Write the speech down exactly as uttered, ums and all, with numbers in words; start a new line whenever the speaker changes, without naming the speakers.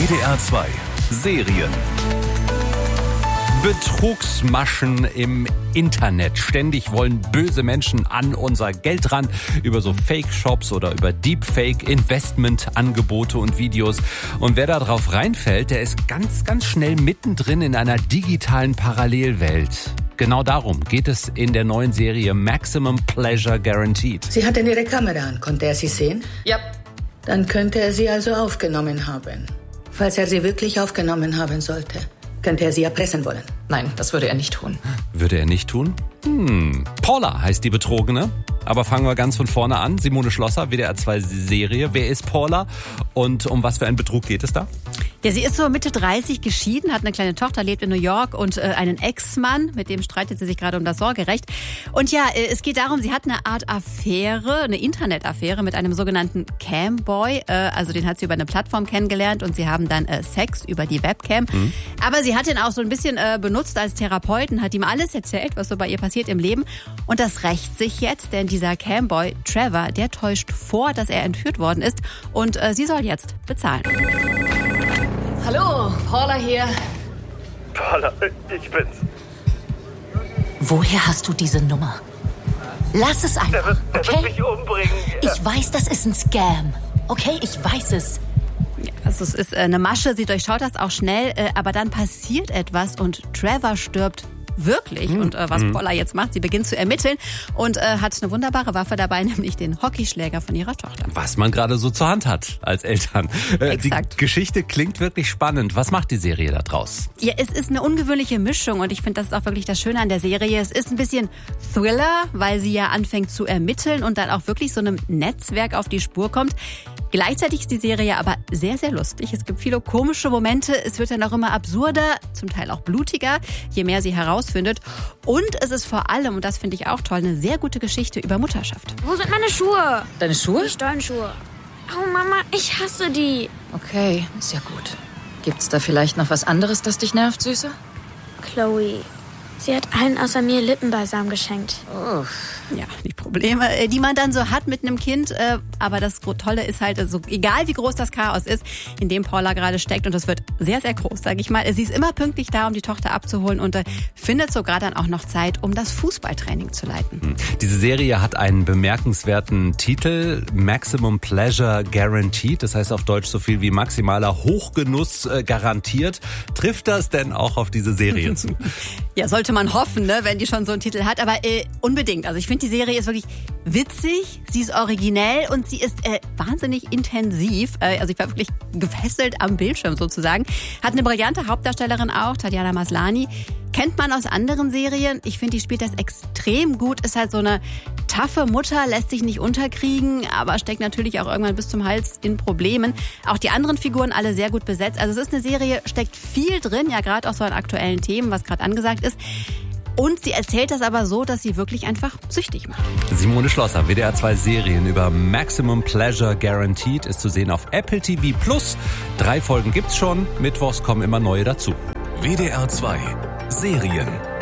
W D R zwei Serien. Betrugsmaschen im Internet. Ständig wollen böse Menschen an unser Geld ran über so Fake-Shops oder über Deepfake-Investment-Angebote und Videos. Und wer da drauf reinfällt, der ist ganz, ganz schnell mittendrin in einer digitalen Parallelwelt. Genau darum geht es in der neuen Serie Maximum Pleasure Guaranteed.
Sie hatten Ihre Kamera an. Konnte er sie sehen?
Ja.
Dann könnte er sie also aufgenommen haben. Falls er sie wirklich aufgenommen haben sollte, könnte er sie erpressen wollen.
Nein, das würde er nicht tun.
Würde er nicht tun? Hm. Paula heißt die Betrogene. Aber fangen wir ganz von vorne an. Simone Schlosser, W D R zwei Serie. Wer ist Paula und um was für einen Betrug geht es da?
Ja, sie ist so Mitte dreißig, geschieden, hat eine kleine Tochter, lebt in New York und äh, einen Ex-Mann, mit dem streitet sie sich gerade um das Sorgerecht. Und ja, äh, es geht darum, sie hat eine Art Affäre, eine Internetaffäre mit einem sogenannten Camboy. Äh, also den hat sie über eine Plattform kennengelernt und sie haben dann äh, Sex über die Webcam. Mhm. Aber sie hat ihn auch so ein bisschen äh, benutzt als Therapeuten, hat ihm alles erzählt, was so bei ihr passiert im Leben. Und das rächt sich jetzt, denn dieser Camboy, Trevor, der täuscht vor, dass er entführt worden ist. Und äh, sie soll jetzt bezahlen.
Hallo, Paula hier.
Paula, ich bin's.
Woher hast du diese Nummer? Lass es einfach,
Der wird, der
okay?
wird mich umbringen.
Ich weiß, das ist ein Scam. Okay, ich weiß es.
Also es ist eine Masche, sie durchschaut das auch schnell, aber dann passiert etwas und Trevor stirbt wirklich. Mhm. Und äh, was Paula jetzt macht, sie beginnt zu ermitteln und äh, hat eine wunderbare Waffe dabei, nämlich den Hockeyschläger von ihrer Tochter.
Was man gerade so zur Hand hat als Eltern. Äh,
Exakt.
Die Geschichte klingt wirklich spannend. Was macht die Serie da draus?
Ja, es ist eine ungewöhnliche Mischung und ich finde, das ist auch wirklich das Schöne an der Serie. Es ist ein bisschen Thriller, weil sie ja anfängt zu ermitteln und dann auch wirklich so einem Netzwerk auf die Spur kommt. Gleichzeitig ist die Serie aber sehr, sehr lustig. Es gibt viele komische Momente. Es wird dann auch immer absurder, zum Teil auch blutiger, je mehr sie herausfindet. Und es ist vor allem, und das finde ich auch toll, eine sehr gute Geschichte über Mutterschaft.
Wo sind meine Schuhe?
Deine Schuhe?
Die Stollenschuhe. Oh Mama, ich hasse die.
Okay, ist ja gut. Gibt's da vielleicht noch was anderes, das dich nervt, Süße?
Chloe. Sie hat allen außer mir Lippenbalsam geschenkt.
Oh.
Ja, die Probleme, die man dann so hat mit einem Kind. Aber das Tolle ist halt, also egal wie groß das Chaos ist, in dem Paula gerade steckt, und das wird sehr, sehr groß, sage ich mal. Sie ist immer pünktlich da, um die Tochter abzuholen und findet sogar dann auch noch Zeit, um das Fußballtraining zu leiten.
Diese Serie hat einen bemerkenswerten Titel, Maximum Pleasure Guaranteed. Das heißt auf Deutsch so viel wie maximaler Hochgenuss äh, garantiert. Trifft das denn auch auf diese Serie zu?
Ja, sollte man hoffen, ne, wenn die schon so einen Titel hat. Aber äh, unbedingt. Also ich finde, die Serie ist wirklich witzig, sie ist originell und sie ist äh, wahnsinnig intensiv. Äh, also ich war wirklich gefesselt am Bildschirm sozusagen. Hat eine brillante Hauptdarstellerin auch, Tatiana Maslany. Kennt man aus anderen Serien. Ich finde, die spielt das extrem gut. Ist halt so eine taffe Mutter, lässt sich nicht unterkriegen, aber steckt natürlich auch irgendwann bis zum Hals in Problemen. Auch die anderen Figuren alle sehr gut besetzt. Also es ist eine Serie, steckt viel drin, ja gerade auch so an aktuellen Themen, was gerade angesagt ist. Und sie erzählt das aber so, dass sie wirklich einfach süchtig macht.
Simone Schlosser, W D R zwei Serien über Maximum Pleasure Guaranteed ist zu sehen auf Apple T V Plus. Drei Folgen gibt's schon. Mittwochs kommen immer neue dazu. W D R zwei Serien.